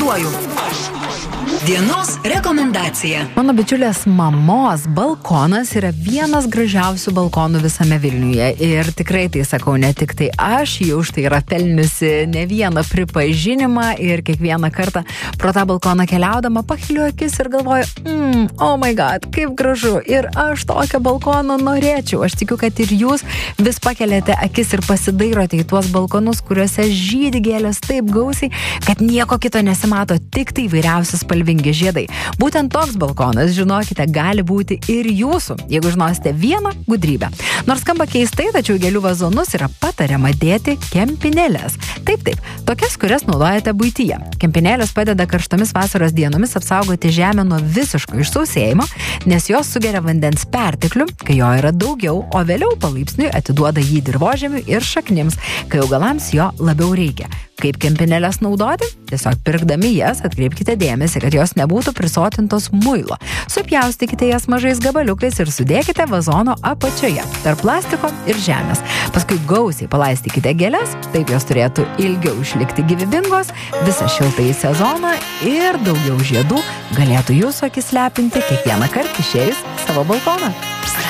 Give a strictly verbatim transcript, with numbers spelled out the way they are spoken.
rekomenduoju. Dienos rekomendacija. Mano bičiulės mamos balkonas yra vienas gražiausių balkonų visame Vilniuje. Ir tikrai tai sakau, ne tik tai aš, jau už tai yra pelniusi ne vieną pripažinimą ir kiekvieną kartą pro tą balkoną keliaudama pakeliu akis ir galvoju, mm, oh my god, kaip gražu. Ir aš tokio balkono norėčiau. Aš tikiu, kad ir jūs vis pakeliate akis ir pasidairote į tuos balkonus, kuriuose žydi gėlės taip gausiai, kad nieko kito nesimato, tik tai įvairiausi spalvingi žiedai. Būtent toks balkonas, žinokite, gali būti ir jūsų, jeigu žinosite vieną gudrybę. Nors skamba keistai, tačiau gėlių vazonus yra patariama dėti kempinėles. Taip, taip, tokias, kurias naudojate buityje. Kempinėlės padeda karštomis vasaros dienomis apsaugoti žemę nuo visiško išsausėjimo, nes jos sugeria vandens perteklių, kai jo yra daugiau, o vėliau palaipsniui atiduoda jį dirvožemiui ir šaknims, kai augalams jo labiau reikia. Kaip kempinėles naudoti? Tiesiog pirkdami jas atkreipkite dėmesį, kad jos nebūtų prisotintos muilo. Supjaustykite jas mažais gabaliukais ir sudėkite vazono apačioje, tarp plastiko ir žemės. Paskui gausiai palaistykite gėles, taip jos turėtų ilgiau išlikti gyvybingos, visą šiltąjį sezoną ir daugiau žiedų galėtų jūsų akis lepinti kiekvieną kartą išėjus savo balkoną.